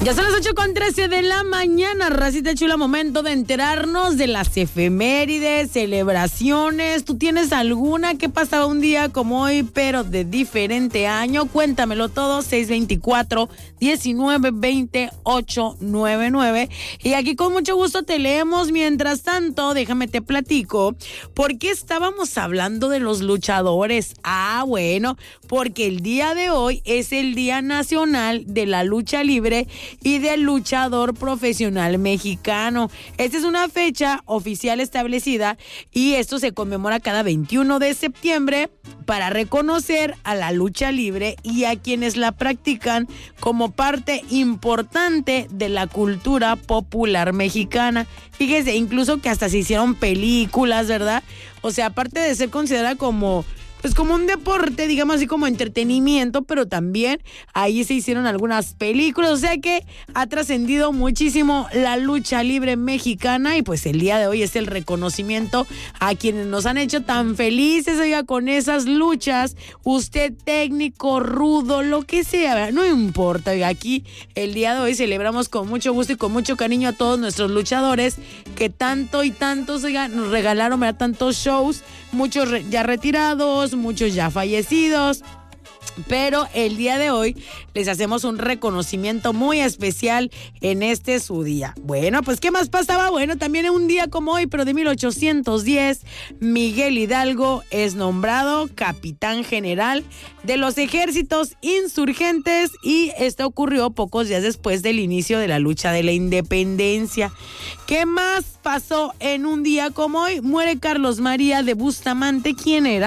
Ya son las 8:13 de la mañana, racita chula, momento de enterarnos de las efemérides, celebraciones. ¿Tú tienes alguna que pasaba un día como hoy, pero de diferente año? Cuéntamelo todo, 624-1920-899. Y aquí con mucho gusto te leemos. Mientras tanto, déjame te platico, ¿por qué estábamos hablando de los luchadores? Bueno, porque el día de hoy es el Día Nacional de la Lucha Libre y del luchador profesional mexicano. Esta es una fecha oficial establecida y esto se conmemora cada 21 de septiembre para reconocer a la lucha libre y a quienes la practican como parte importante de la cultura popular mexicana. Fíjese, incluso que hasta se hicieron películas, ¿verdad? O sea, aparte de ser considerada como un deporte, digamos así, como entretenimiento, pero también ahí se hicieron algunas películas, o sea que ha trascendido muchísimo la lucha libre mexicana y pues el día de hoy es el reconocimiento a quienes nos han hecho tan felices, oiga, con esas luchas. Usted técnico, rudo, lo que sea, no importa, oiga, aquí el día de hoy celebramos con mucho gusto y con mucho cariño a todos nuestros luchadores que tanto y tantos, oiga, nos regalaron, ¿verdad? Tantos shows, muchos ya retirados, muchos ya fallecidos, pero el día de hoy les hacemos un reconocimiento muy especial en este su día. Bueno, pues ¿qué más pasaba? Bueno, también en un día como hoy, pero de 1810, Miguel Hidalgo es nombrado capitán general de los ejércitos insurgentes y esto ocurrió pocos días después del inicio de la lucha de la independencia. ¿Qué más pasó en un día como hoy? Muere Carlos María de Bustamante. ¿Quién era?